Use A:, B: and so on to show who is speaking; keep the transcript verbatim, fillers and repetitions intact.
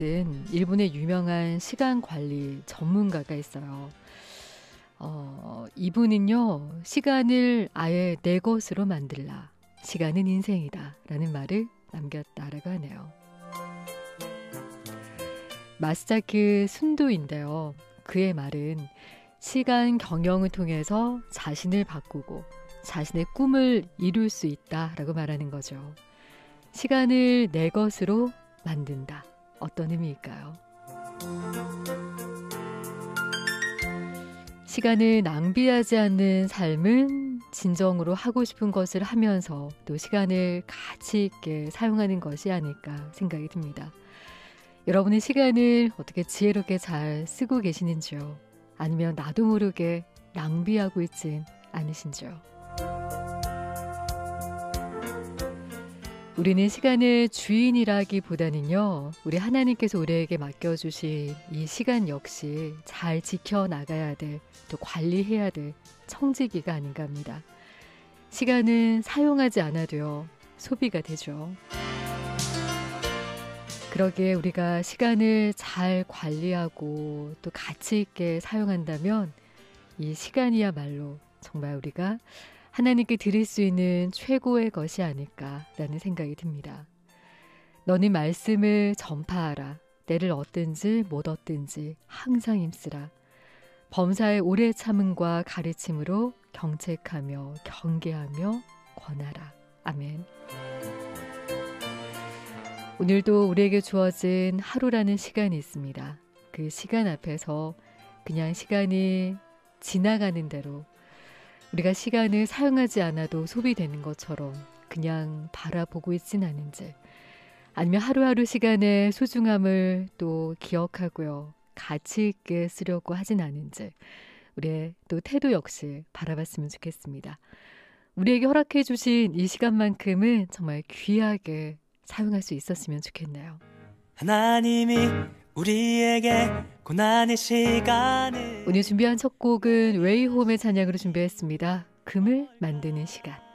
A: 일본의 유명한 시간 관리 전문가가 있어요. 어, 이분은요, 시간을 아예 내 것으로 만들라. 시간은 인생이다. 라는 말을 남겼다라고 하네요. 마사키 순도인데요. 그의 말은 시간 경영을 통해서 자신을 바꾸고 자신의 꿈을 이룰 수 있다라고 말하는 거죠. 시간을 내 것으로 만든다. 어떤 의미일까요? 시간을 낭비하지 않는 삶은 진정으로 하고 싶은 것을 하면서 또 시간을 가치 있게 사용하는 것이 아닐까 생각이 듭니다. 여러분의 시간을 어떻게 지혜롭게 잘 쓰고 계시는지요? 아니면 나도 모르게 낭비하고 있진 않으신지요? 우리는 시간의 주인이라기보다는요, 우리 하나님께서 우리에게 맡겨주신 이 시간 역시 잘 지켜나가야 될, 또 관리해야 될 청지기가 아닌가 합니다. 시간은 사용하지 않아도요, 소비가 되죠. 그러기에 우리가 시간을 잘 관리하고 또 가치 있게 사용한다면 이 시간이야말로 정말 우리가 하나님께 드릴 수 있는 최고의 것이 아닐까라는 생각이 듭니다. 너는 말씀을 전파하라. 때를 얻든지 못 얻든지 항상 힘쓰라. 범사의 오래 참음과 가르침으로 경책하며 경계하며 권하라. 아멘. 오늘도 우리에게 주어진 하루라는 시간이 있습니다. 그 시간 앞에서 그냥 시간이 지나가는 대로 우리가 시간을 사용하지 않아도 소비되는 것처럼 그냥 바라보고 있진 않은지, 아니면 하루하루 시간의 소중함을 또 기억하고요, 가치 있게 쓰려고 하진 않은지 우리의 또 태도 역시 바라봤으면 좋겠습니다. 우리에게 허락해 주신 이 시간만큼은 정말 귀하게 사용할 수 있었으면 좋겠네요.
B: 하나님이 우리에게 고난의 시간을.
A: 오늘 준비한 첫 곡은 웨이홈의 찬양으로 준비했습니다. 금을 만드는 시간.